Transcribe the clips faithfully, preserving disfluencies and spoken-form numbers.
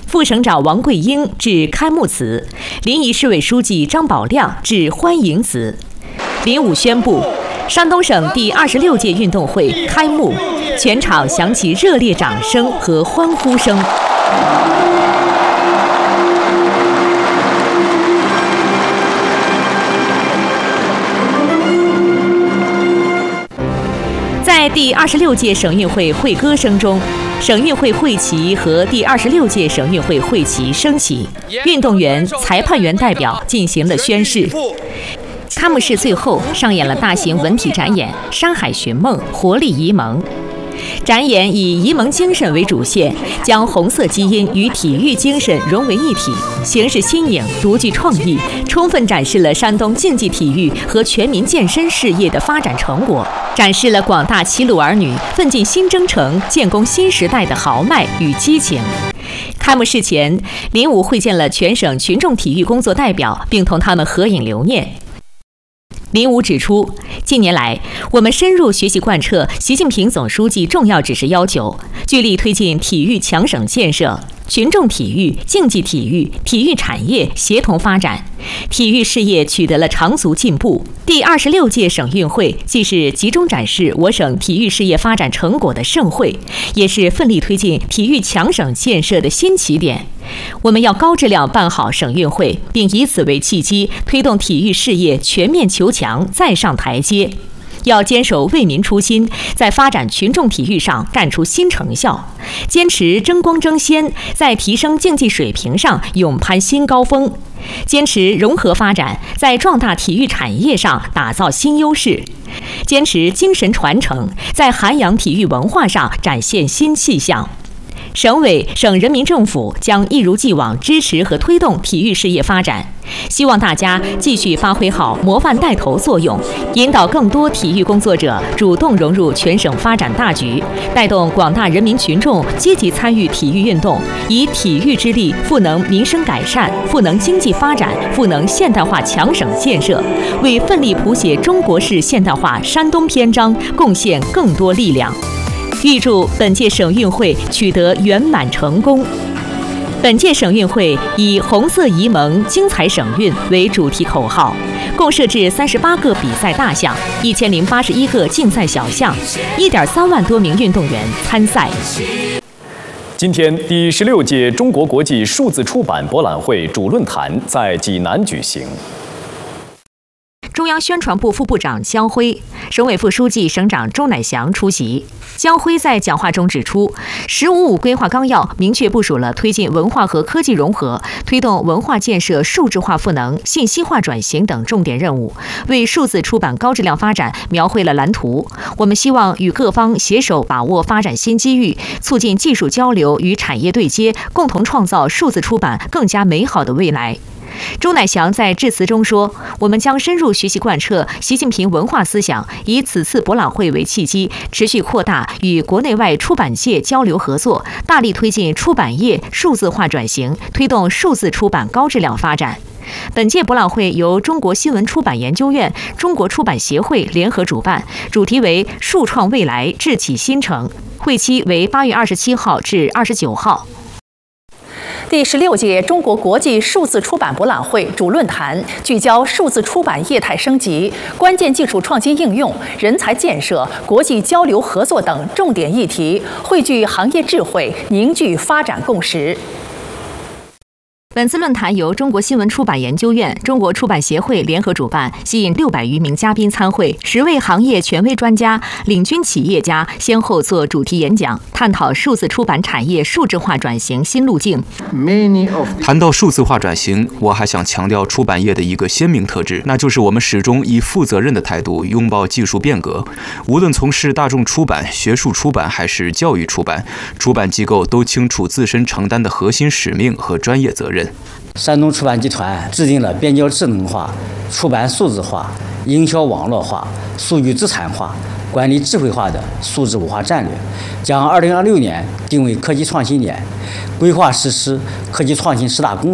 副省长王桂英致开幕词，临沂市委书记张宝亮致欢迎词。临武宣布，山东省第二十六届运动会开幕，全场响起热烈掌声和欢呼声。在第二十六届省运会会歌声中，省运会会旗和第二十六届省运会会旗升起，运动员、裁判员代表进行了宣誓。开幕式最后上演了大型文体展演《山海寻梦，活力沂蒙》。展演以沂蒙精神为主线，将红色基因与体育精神融为一体，形式新颖、独具创意，充分展示了山东竞技体育和全民健身事业的发展成果，展示了广大齐鲁儿女奋进新征程、建功新时代的豪迈与激情。开幕式前，临武会见了全省群众体育工作代表，并同他们合影留念。临武指出，近年来，我们深入学习贯彻习近平总书记重要指示要求，聚力推进体育强省建设，群众体育、竞技体育、体育产业协同发展，体育事业取得了长足进步。第二十六届省运会既是集中展示我省体育事业发展成果的盛会，也是奋力推进体育强省建设的新起点。我们要高质量办好省运会，并以此为契机，推动体育事业全面求强，再上台阶。要坚守为民初心，在发展群众体育上干出新成效；坚持争光争先，在提升竞技水平上勇攀新高峰；坚持融合发展，在壮大体育产业上打造新优势；坚持精神传承，在涵养体育文化上展现新气象。省委、省人民政府将一如既往支持和推动体育事业发展，希望大家继续发挥好模范带头作用，引导更多体育工作者主动融入全省发展大局，带动广大人民群众积极参与体育运动，以体育之力赋能民生改善、赋能经济发展、赋能现代化强省建设，为奋力谱写中国式现代化山东篇章贡献更多力量。预祝本届省运会取得圆满成功。本届省运会以“红色沂蒙，精彩省运”为主题口号，共设置三十八个比赛大项，一千零八十一个竞赛小项，一点三万多名运动员参赛。 今天，第十六届中国国际数字出版博览会主论坛在济南举行。 中央宣传部副部长江辉、省委副书记、省长周乃祥出席。江辉在讲话中指出，“十五五”规划纲要明确部署了推进文化和科技融合、推动文化建设数字化赋能、信息化转型等重点任务，为数字出版高质量发展描绘了蓝图。我们希望与各方携手把握发展新机遇，促进技术交流与产业对接，共同创造数字出版更加美好的未来。周乃祥在致辞中说，我们将深入学习贯彻习近平文化思想，以此次博览会为契机，持续扩大与国内外出版界交流合作，大力推进出版业数字化转型，推动数字出版高质量发展。本届博览会由中国新闻出版研究院、中国出版协会联合主办，主题为“数创未来，智启新城”，会期为八月二十七号至二十九号。 第十六届中国国际数字出版博览会主论坛聚焦数字出版业态升级、关键技术创新应用、人才建设、国际交流合作等重点议题，汇聚行业智慧，凝聚发展共识。 本次论坛由中国新闻出版研究院、中国出版协会联合主办，吸引六百余名嘉宾参会，十位行业权威专家、领军企业家先后做主题演讲，探讨数字出版产业数字化转型新路径。 谈到数字化转型，我还想强调出版业的一个鲜明特质，那就是我们始终以负责任的态度拥抱技术变革。无论从事大众出版、学术出版还是教育出版，出版机构都清楚自身承担的核心使命和专业责任。 山东出版集团制定了编校智能化、出版数字化、营销网络化、数据资产化、管理智慧化的数字文化战略，将二零二六年定为科技创新年，规划实施科技创新十大工程，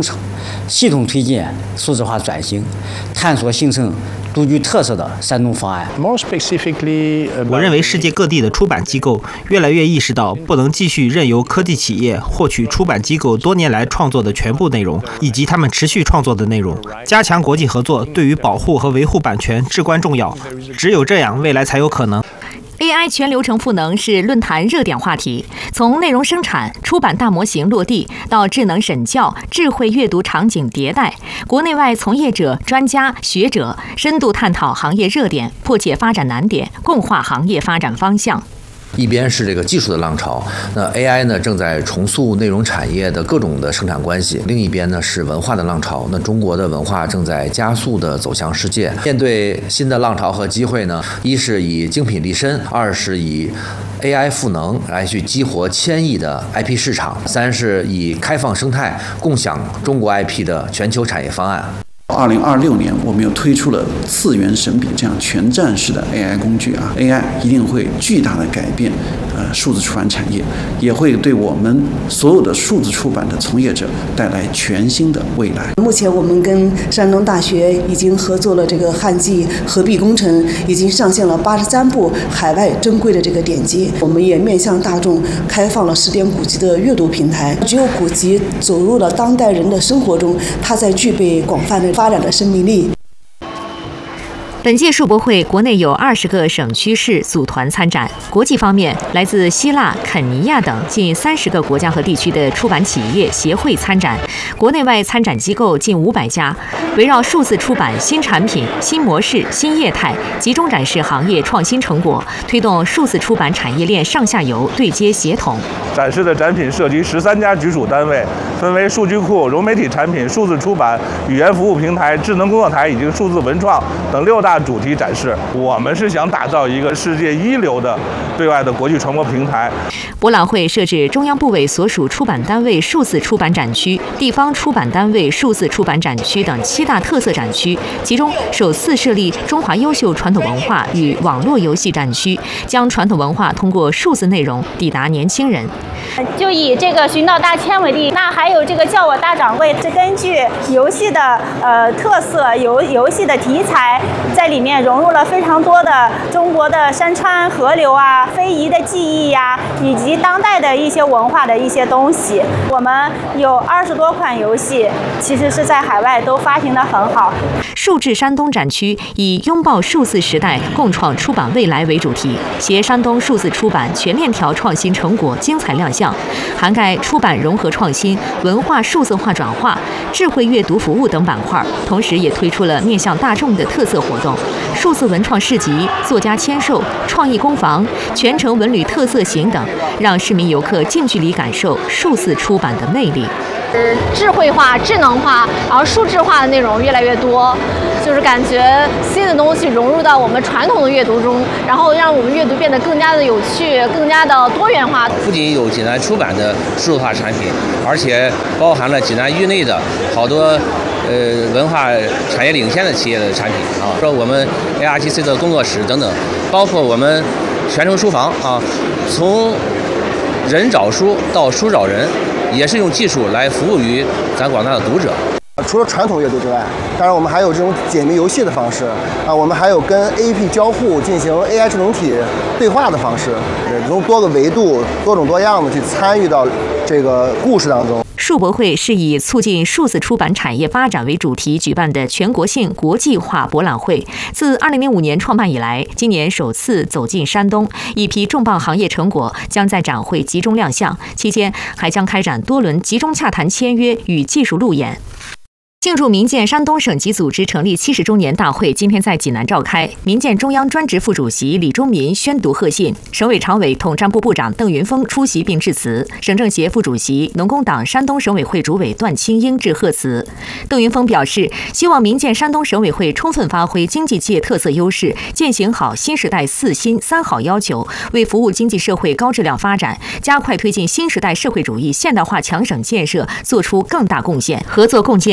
系统推进数字化转型，探索形成独具特色的山东方案。 我认为世界各地的出版机构越来越意识到，不能继续任由科技企业获取出版机构多年来创作的全部内容，以及他们持续创作的内容。加强国际合作对于保护和维护版权至关重要，只有这样，未来才有可能。 A I 全流程赋能是论坛热点话题，从内容生产、出版大模型落地到智能审校、智慧阅读场景迭代，国内外从业者、专家、学者深度探讨行业热点，破解发展难点，共话行业发展方向。 一边是这个技术的浪潮，那 A I 呢正在重塑内容产业的各种的生产关系；另一边呢是文化的浪潮，那中国的文化正在加速的走向世界。面对新的浪潮和机会呢，一是以精品立身，二是以 A I 赋能来去激活千亿的 I P 市场，三是以开放生态共享中国 I P 的全球产业方案。 二零二六年，我们又推出了次元神笔这样全站式的 A I 工具啊 ，A I 一定会巨大的改变呃数字出版产业，也会对我们所有的数字出版的从业者带来全新的未来。 目前我们跟山东大学已经合作了这个汉记合璧工程，已经上线了八十三部海外珍贵的这个典籍。我们也面向大众开放了十点古籍的阅读平台。只有古籍走入了当代人的生活中，它才具备广泛的发展的生命力。 本届数博会，国内有二十个省区市组团参展。国际方面，来自希腊、肯尼亚等近三十个国家和地区的出版企业协会参展，国内外参展机构近五百家，围绕数字出版新产品、新模式、新业态，集中展示行业创新成果，推动数字出版产业链上下游对接协同。 展示的展品涉及十三家局属单位，分为数据库、融媒体产品、数字出版、语言服务平台、智能工作台以及数字文创等六大主题展示。我们是想打造一个世界一流的对外的国际传播平台。 博览会设置中央部委所属出版单位数字出版展区、地方出版单位数字出版展区等七大特色展区，其中首次设立中华优秀传统文化与网络游戏展区，将传统文化通过数字内容抵达年轻人。 就以这个寻道大千为例，那还有这个叫我大掌柜，是根据游戏的呃特色、游游戏的题材，在里面融入了非常多的中国的山川河流啊、非遗的技艺呀、啊，以及当代的一些文化的一些东西。我们有二十多款游戏，其实是在海外都发行的很好。 数字山东展区以拥抱数字时代，共创出版未来为主题，携山东数字出版全链条创新成果精彩亮相，涵盖出版融合创新、文化数字化转化、智慧阅读服务等板块，同时也推出了面向大众的特色活动：数字文创市集、作家签售、创意工坊、全程文旅特色行等，让市民游客近距离感受数字出版的魅力。 智慧化、智能化，然后数字化的内容越来越多，就是感觉新的东西融入到我们传统的阅读中，然后让我们阅读变得更加的有趣、更加的多元化。 不仅有济南出版的数字化产品，而且包含了济南域内的好多呃文化产业领先的企业的产品啊，说我们 A R T C 的工作室等等，包括我们全程书房啊，从人找书到书找人。也是用技术来服务于咱广大的读者。 除了传统阅读之外，当然我们还有这种解谜游戏的方式啊，我们还有跟 A P P 交互进行 A I 智能体对话的方式，从多个维度、多种多样的去参与到这个故事当中。 数博会是以促进数字出版产业发展为主题举办的全国性国际化博览会。自二零零五年创办以来，今年首次走进山东，一批重磅行业成果将在展会集中亮相。期间还将开展多轮集中洽谈签约与技术路演。庆祝民建山东省级组织成立七十周年大会今天在济南召开，民建中央专职副主席李忠民宣读贺信，省委常委、统战部部长邓云峰出席并致辞，省政协副主席、农工党山东省委会主委段清英致贺词。邓云峰表示，希望民建山东省委会充分发挥经济界特色优势，践行好新时代四新三好要求，为服务经济社会高质量发展，加快推进新时代社会主义现代化强省建设做出更大贡献，合作共建融合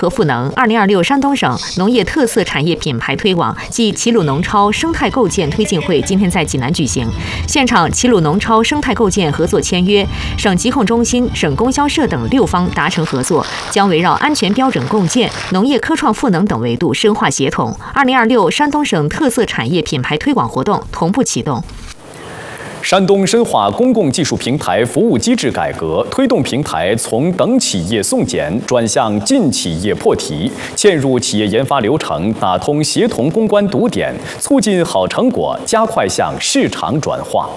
和赋能二零二六山东省农业特色产业品牌推广暨齐鲁农超生态构建推进会今天在济南举行。现场，齐鲁农超生态构建合作签约，省疾控中心、省供销社等六方达成合作，将围绕安全标准共建、农业科创赋能等维度深化协同。二零二六山东省特色产业品牌推广活动同步启动。 山东深化公共技术平台服务机制改革，推动平台从等企业送检转向进企业破题，嵌入企业研发流程，打通协同攻关堵点，促进好成果加快向市场转化。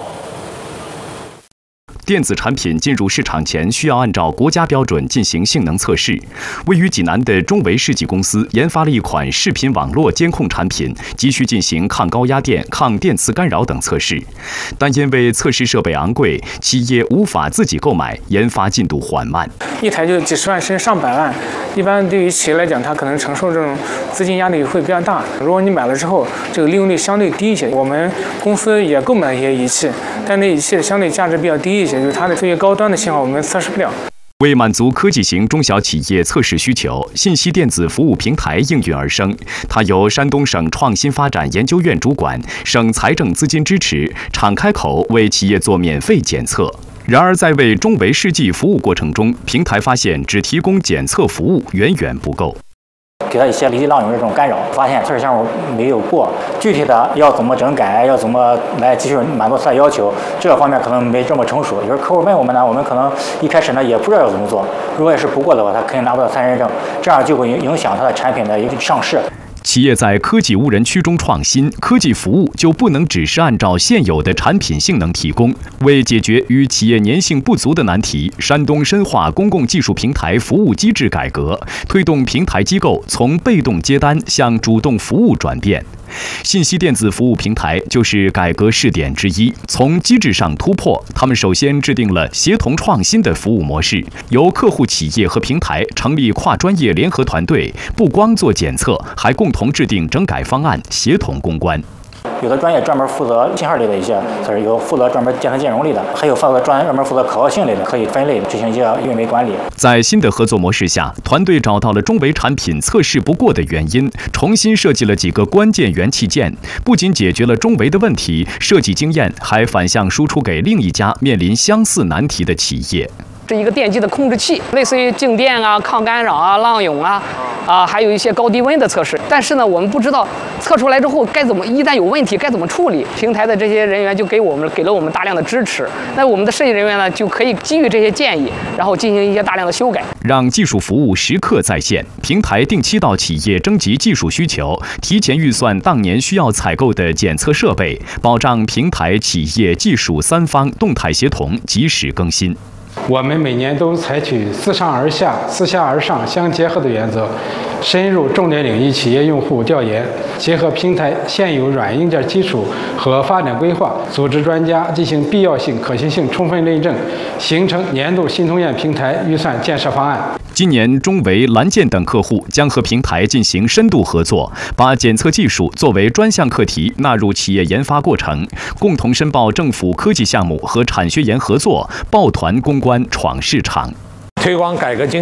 电子产品进入市场前，需要按照国家标准进行性能测试。位于济南的中维世纪公司研发了一款视频网络监控产品，急需进行抗高压电、抗电磁干扰等测试，但因为测试设备昂贵，企业无法自己购买，研发进度缓慢。 一台就几十万甚至上百万，一般对于企业来讲，它可能承受这种资金压力会比较大。如果你买了之后，这个利用率相对低一些，我们公司也购买了一些仪器，但那仪器相对价值比较低一些。就是它的特别高端的信号我们测试不了。 为满足科技型中小企业测试需求，信息电子服务平台应运而生。它由山东省创新发展研究院主管，省财政资金支持，敞开口为企业做免费检测。然而，在为中维世纪服务过程中，平台发现只提供检测服务远远不够。 给他一些离地浪涌的这种干扰，发现测试项目没有过，具体的要怎么整改，要怎么来继续满足他的要求，这个方面可能没这么成熟。有时候客户问我们呢，我们可能一开始呢也不知道要怎么做。如果也是不过的话，他肯定拿不到三认证，这样就会影响他的产品的一个上市。 企业在科技无人区中创新，科技服务就不能只是按照现有的产品性能提供。为解决与企业粘性不足的难题，山东深化公共技术平台服务机制改革，推动平台机构从被动接单向主动服务转变。信息电子服务平台就是改革试点之一。从机制上突破，他们首先制定了协同创新的服务模式，由客户企业和平台成立跨专业联合团队，不光做检测，还共同制定整改方案，协同攻关。 有的专业专门负责信号类的一些，就是有负责专门检测兼容类的，还有负责专门负责可靠性类的，可以分类执行一些运维管理。 在新的合作模式下，团队找到了中维产品测试不过的原因，重新设计了几个关键元器件，不仅解决了中维的问题，设计经验还反向输出给另一家面临相似难题的企业。 是一个电机的控制器，类似于静电啊、抗干扰啊、浪涌啊，啊，还有一些高低温的测试。但是呢，我们不知道测出来之后该怎么，一旦有问题该怎么处理。平台的这些人员就给我们给了我们大量的支持，那我们的设计人员呢就可以基于这些建议，然后进行一些大量的修改， 让技术服务时刻在线。平台定期到企业征集技术需求，提前预算当年需要采购的检测设备，保障平台、企业、技术三方动态协同，及时更新。 我们每年都采取自上而下、自下而上相结合的原则，深入重点领域企业用户调研，结合平台现有软硬件基础和发展规划，组织专家进行必要性、可行性充分论证，形成年度新通验平台预算建设方案。 今年，中维、蓝箭等客户将和平台进行深度合作，把检测技术作为专项课题纳入企业研发过程，共同申报政府科技项目和产学研合作，抱团攻关闯市场。 推广改革经